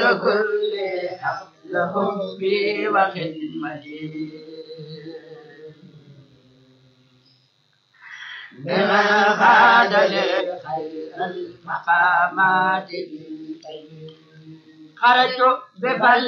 كل لهم بي وخدمتي بما خاد لخير المقامات خرجت بفل